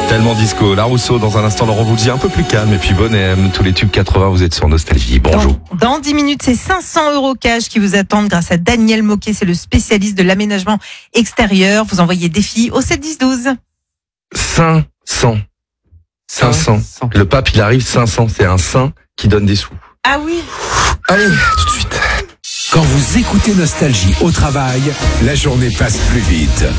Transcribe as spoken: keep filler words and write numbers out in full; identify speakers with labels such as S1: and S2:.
S1: Tellement disco. La Rousseau, dans un instant, Laurent vous dit un peu plus calme. Et puis Bonhomme, tous les tubes quatre-vingts, vous êtes sur Nostalgie. Bonjour.
S2: Dans, dans dix minutes, c'est cinq cents euros cash qui vous attendent grâce à Daniel Moquet. C'est le spécialiste de l'aménagement extérieur. Vous envoyez défi au sept dix douze.
S1: cinq cents. cinq cents. Le pape, il arrive cinq cents. C'est un saint qui donne des sous.
S2: Ah oui.
S1: Allez, tout de suite.
S3: Quand vous écoutez Nostalgie au travail, la journée passe plus vite.